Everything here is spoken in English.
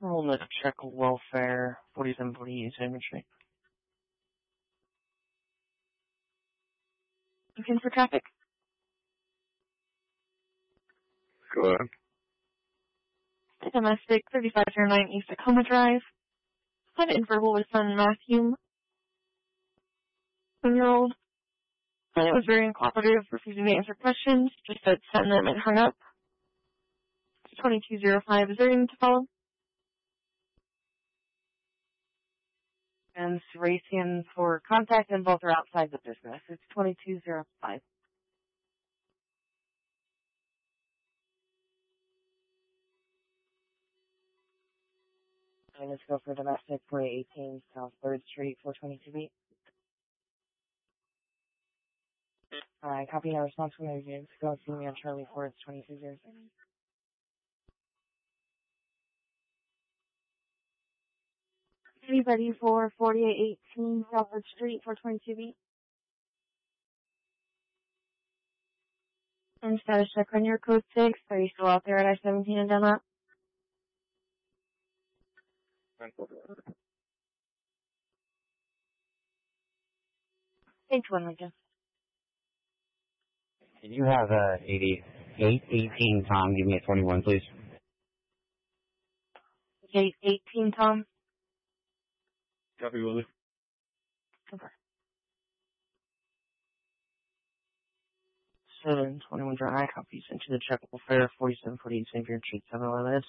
Roll the check welfare, 4740 Salmon Street. Looking for traffic. Go ahead. Domestic, 3509 East Tacoma Drive. Had in verbal with son Matthew, 1-year-old. And it was very uncooperative, refusing to answer questions. Just said send them and hung up. It's 2205. Is there anything to follow? And Serasian for contact, and both are outside the business. It's 2205. And let's go for domestic 4818 South 3rd Street, 422B. Alright, copy our response from the review. Go see me on Charlie 4, it's 2207. Anybody for 4818 South 3rd Street, 422B? And status check on your code 6. Are you still out there at I-17 and Dunlap? Thanks, one, Lincoln. Can you have 8818 Tom give me a 21, please? 818, Tom. Copy, Willie. Okay. 721 Dry copies into the check welfare, 4740 St. Pierre Street, 711.